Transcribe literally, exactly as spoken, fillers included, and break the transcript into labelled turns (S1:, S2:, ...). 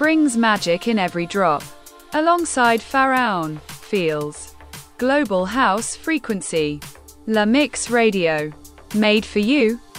S1: brings magic in every drop. Alongside Pharaon, Feels. Global House Frequency. La Mix Radio. Made for you,